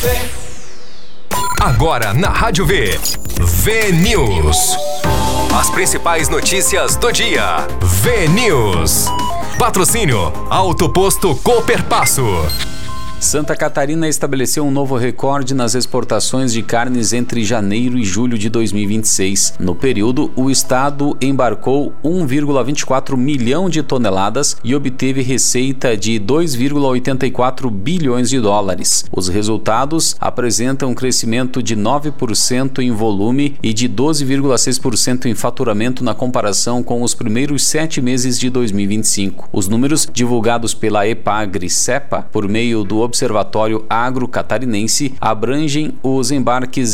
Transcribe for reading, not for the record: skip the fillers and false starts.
Agora na Rádio V, V-News. As principais notícias do dia. V-News. Patrocínio Auto Posto Cooperpasso. Santa Catarina estabeleceu um novo recorde nas exportações de carnes entre janeiro e julho de 2026. No período, o estado embarcou 1,24 milhão de toneladas e obteve receita de 2,84 bilhões de dólares. Os resultados apresentam um crescimento de 9% em volume e de 12,6% em faturamento na comparação com os primeiros 7 meses de 2025. Os números divulgados pela Epagri-Cepa por meio do Observatório Agro Catarinense abrangem os embarques